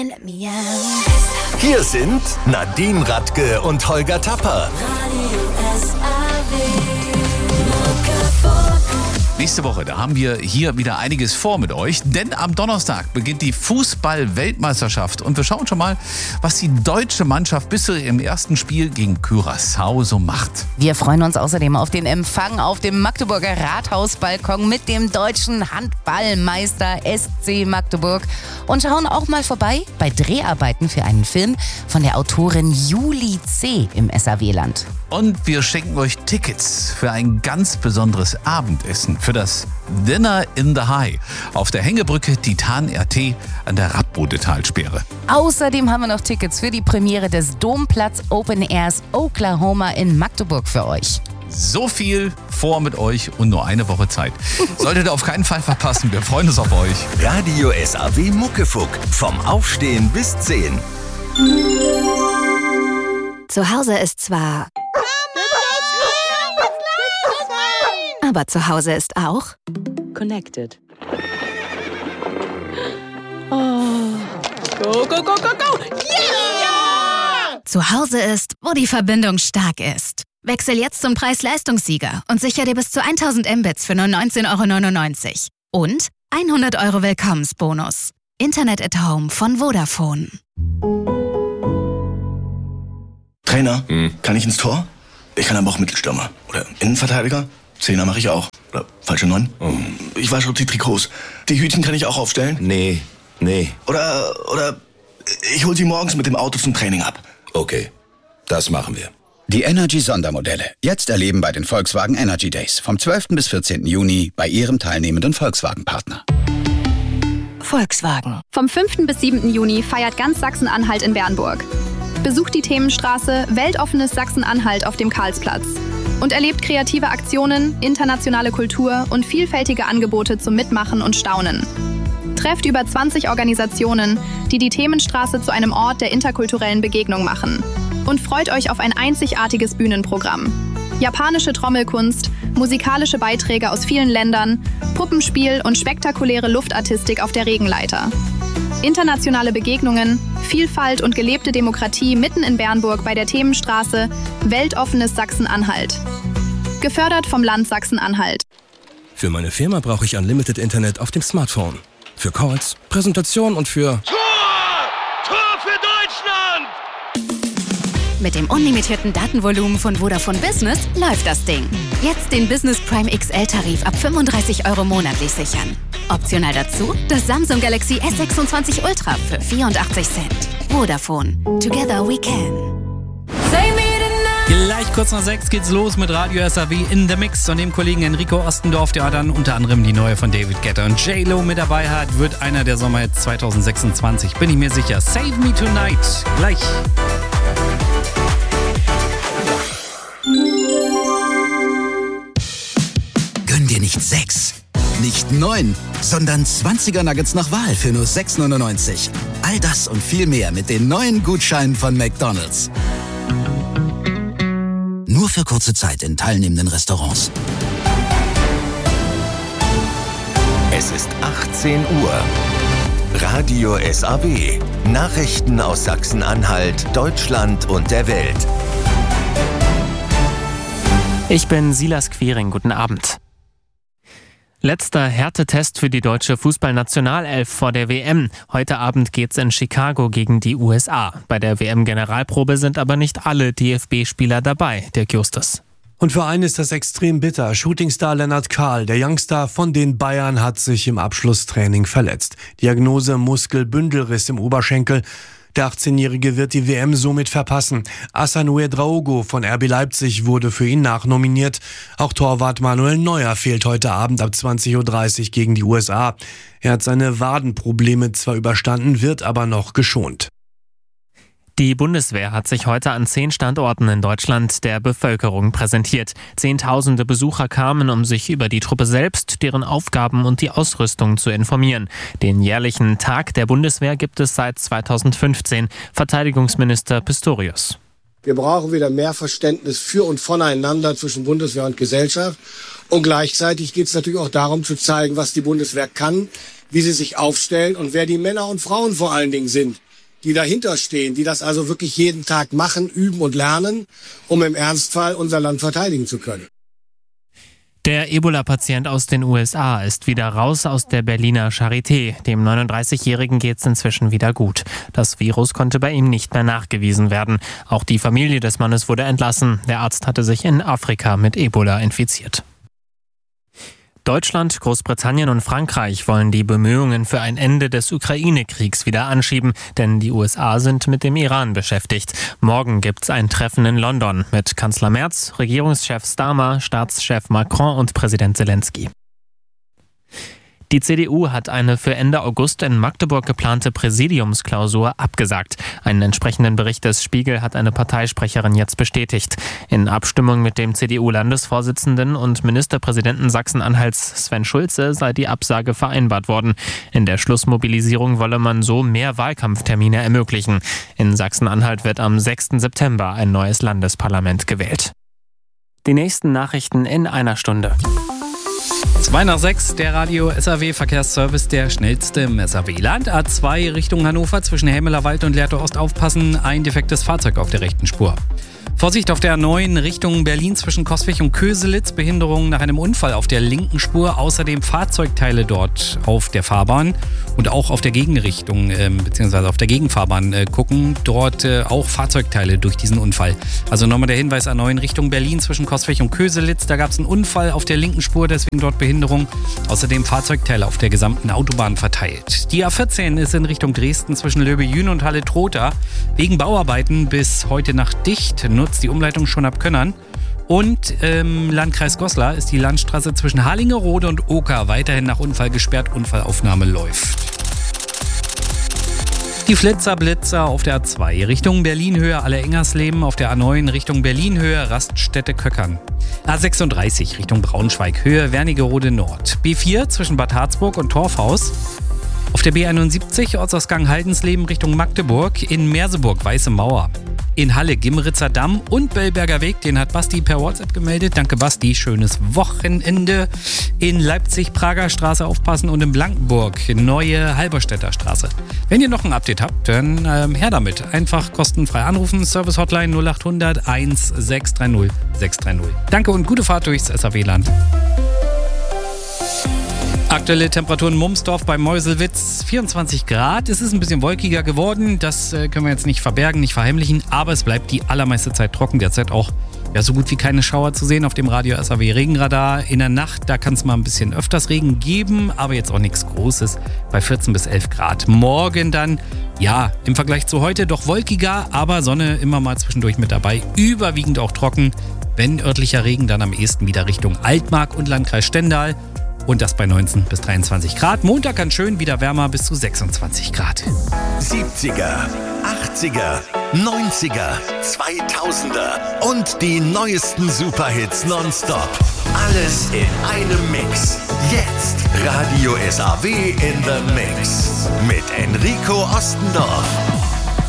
Hier sind Nadine Radke und Holger Tapper. Nächste Woche, da haben wir hier wieder einiges vor mit euch, denn am Donnerstag beginnt die Fußball-Weltmeisterschaft und wir schauen schon mal, was die deutsche Mannschaft bis zu ihrem ersten Spiel gegen Curaçao so macht. Wir freuen uns außerdem auf den Empfang auf dem Magdeburger Rathausbalkon mit dem deutschen Handballmeister SC Magdeburg und schauen auch mal vorbei bei Dreharbeiten für einen Film von der Autorin Julie C. im SAW-Land. Und wir schenken euch Tickets für ein ganz besonderes Abendessen, für das Dinner in the High auf der Hängebrücke Titan RT an der Radbodetalsperre. Außerdem haben wir noch Tickets für die Premiere des Domplatz Open Airs Oklahoma in Magdeburg für euch. So viel vor mit euch und nur eine Woche Zeit. Solltet ihr auf keinen Fall verpassen. Wir freuen uns auf euch. Radio SAW Muckefuck. Vom Aufstehen bis 10. Zu Hause ist zwar... Aber zu Hause ist auch... Connected. Oh. Go, go, go, go, go! Yeah! Zu Hause ist, wo die Verbindung stark ist. Wechsel jetzt zum Preis-Leistungssieger und sicher dir bis zu 1000 Mbits für nur 19,99 €. Und 100 € Willkommensbonus. Internet at Home von Vodafone. Trainer, kann ich ins Tor? Ich kann aber auch Mittelstürmer. Oder Innenverteidiger? Zehner mache ich auch. Oder falsche 9? Ich wasche die Trikots. Die Hütchen kann ich auch aufstellen? Nee. Oder ich hol sie morgens mit dem Auto zum Training ab. Okay, das machen wir. Die Energy-Sondermodelle. Jetzt erleben bei den Volkswagen Energy Days. Vom 12. bis 14. Juni bei Ihrem teilnehmenden Volkswagen-Partner. Volkswagen. Vom 5. bis 7. Juni feiert ganz Sachsen-Anhalt in Bernburg. Besucht die Themenstraße Weltoffenes Sachsen-Anhalt auf dem Karlsplatz und erlebt kreative Aktionen, internationale Kultur und vielfältige Angebote zum Mitmachen und Staunen. Trefft über 20 Organisationen, die die Themenstraße zu einem Ort der interkulturellen Begegnung machen. Und freut euch auf ein einzigartiges Bühnenprogramm. Japanische Trommelkunst, musikalische Beiträge aus vielen Ländern, Puppenspiel und spektakuläre Luftartistik auf der Regenleiter. Internationale Begegnungen, Vielfalt und gelebte Demokratie mitten in Bernburg bei der Themenstraße Weltoffenes Sachsen-Anhalt. Gefördert vom Land Sachsen-Anhalt. Für meine Firma brauche ich Unlimited Internet auf dem Smartphone. Für Calls, Präsentationen und für... Tor für Deutschland! Mit dem unlimitierten Datenvolumen von Vodafone Business läuft das Ding. Jetzt den Business Prime XL-Tarif ab 35 € monatlich sichern. Optional dazu das Samsung Galaxy S26 Ultra für 84 Cent. Vodafone. Together we can. Gleich kurz nach 6 geht's los mit Radio SAW in the Mix. Und dem Kollegen Enrico Ostendorf, der dann unter anderem die neue von David Guetta und J-Lo mit dabei hat, wird einer der Sommerhits 2026, bin ich mir sicher. Save Me Tonight. Gleich. Gönn dir nicht 6, nicht 9, sondern 20er Nuggets nach Wahl für nur 6,99 €. All das und viel mehr mit den neuen Gutscheinen von McDonald's. Nur für kurze Zeit in teilnehmenden Restaurants. Es ist 18 Uhr. Radio SAW. Nachrichten aus Sachsen-Anhalt, Deutschland und der Welt. Ich bin Silas Quiring. Guten Abend. Letzter Härtetest für die deutsche Fußballnationalelf vor der WM. Heute Abend geht's in Chicago gegen die USA. Bei der WM-Generalprobe sind aber nicht alle DFB-Spieler dabei, Dirk Justus. Und für einen ist das extrem bitter. Shootingstar Lennart Kahl, der Youngster von den Bayern, hat sich im Abschlusstraining verletzt. Diagnose Muskelbündelriss im Oberschenkel. Der 18-Jährige wird die WM somit verpassen. Hassan Ouedraogo von RB Leipzig wurde für ihn nachnominiert. Auch Torwart Manuel Neuer fehlt heute Abend ab 20:30 Uhr gegen die USA. Er hat seine Wadenprobleme zwar überstanden, wird aber noch geschont. Die Bundeswehr hat sich heute an 10 Standorten in Deutschland der Bevölkerung präsentiert. Zehntausende Besucher kamen, um sich über die Truppe selbst, deren Aufgaben und die Ausrüstung zu informieren. Den jährlichen Tag der Bundeswehr gibt es seit 2015. Verteidigungsminister Pistorius. Wir brauchen wieder mehr Verständnis für und voneinander zwischen Bundeswehr und Gesellschaft. Und gleichzeitig geht es natürlich auch darum zu zeigen, was die Bundeswehr kann, wie sie sich aufstellt und wer die Männer und Frauen vor allen Dingen sind, die dahinter stehen, die das also wirklich jeden Tag machen, üben und lernen, um im Ernstfall unser Land verteidigen zu können. Der Ebola-Patient aus den USA ist wieder raus aus der Berliner Charité. Dem 39-Jährigen geht's inzwischen wieder gut. Das Virus konnte bei ihm nicht mehr nachgewiesen werden. Auch die Familie des Mannes wurde entlassen. Der Arzt hatte sich in Afrika mit Ebola infiziert. Deutschland, Großbritannien und Frankreich wollen die Bemühungen für ein Ende des Ukraine-Kriegs wieder anschieben, denn die USA sind mit dem Iran beschäftigt. Morgen gibt's ein Treffen in London mit Kanzler Merz, Regierungschef Starmer, Staatschef Macron und Präsident Zelensky. Die CDU hat eine für Ende August in Magdeburg geplante Präsidiumsklausur abgesagt. Einen entsprechenden Bericht des Spiegel hat eine Parteisprecherin jetzt bestätigt. In Abstimmung mit dem CDU-Landesvorsitzenden und Ministerpräsidenten Sachsen-Anhalts Sven Schulze sei die Absage vereinbart worden. In der Schlussmobilisierung wolle man so mehr Wahlkampftermine ermöglichen. In Sachsen-Anhalt wird am 6. September ein neues Landesparlament gewählt. Die nächsten Nachrichten in einer Stunde. 2 nach 6, der Radio SAW Verkehrsservice, der schnellste im SAW-Land. A2 Richtung Hannover zwischen Helmelerwald und Lehrte Ost aufpassen, ein defektes Fahrzeug auf der rechten Spur. Vorsicht auf der A9 Richtung Berlin zwischen Coswig und Köselitz, Behinderung nach einem Unfall auf der linken Spur, außerdem Fahrzeugteile dort auf der Fahrbahn und auch auf der Gegenrichtung bzw. auf der Gegenfahrbahn gucken, dort auch Fahrzeugteile durch diesen Unfall. Also nochmal der Hinweis A9 Richtung Berlin zwischen Coswig und Köselitz, da gab es einen Unfall auf der linken Spur, deswegen dort Behinderung, außerdem Fahrzeugteile auf der gesamten Autobahn verteilt. Die A14 ist in Richtung Dresden zwischen Löbejün und Halle-Trotha wegen Bauarbeiten bis heute Nacht dicht, nutzt die Umleitung schon ab Könnern. Und im Landkreis Goslar ist die Landstraße zwischen Harlingerode und Oker weiterhin nach Unfall gesperrt. Unfallaufnahme läuft. Die Flitzer-Blitzer auf der A2 Richtung Berlin-Höhe Alle-Engersleben, auf der A9 Richtung Berlin-Höhe Raststätte-Köckern. A36 Richtung Braunschweig-Höhe Wernigerode Nord. B4 zwischen Bad Harzburg und Torfhaus. Auf der B71 Ortsausgang Haldensleben Richtung Magdeburg, in Merseburg Weiße Mauer. In Halle Gimritzer Damm und Bellberger Weg, den hat Basti per WhatsApp gemeldet. Danke Basti, schönes Wochenende. In Leipzig Prager Straße aufpassen und in Blankenburg Neue Halberstädter Straße. Wenn ihr noch ein Update habt, dann her damit. Einfach kostenfrei anrufen, Service Hotline 0800 1630 630. Danke und gute Fahrt durchs SAW-Land. Aktuelle Temperaturen in Mumsdorf bei Meuselwitz 24 Grad. Es ist ein bisschen wolkiger geworden. Das können wir jetzt nicht verbergen, nicht verheimlichen. Aber es bleibt die allermeiste Zeit trocken. Derzeit auch so gut wie keine Schauer zu sehen auf dem Radio SAW Regenradar. In der Nacht, da kann es mal ein bisschen öfters Regen geben. Aber jetzt auch nichts Großes bei 14 bis 11 Grad. Morgen dann, im Vergleich zu heute doch wolkiger. Aber Sonne immer mal zwischendurch mit dabei. Überwiegend auch trocken. Wenn örtlicher Regen, dann am ehesten wieder Richtung Altmark und Landkreis Stendal. Und das bei 19 bis 23 Grad. Montag ganz schön, wieder wärmer bis zu 26 Grad. 70er, 80er, 90er, 2000er und die neuesten Superhits nonstop. Alles in einem Mix. Jetzt Radio SAW in the Mix. Mit Enrico Ostendorf.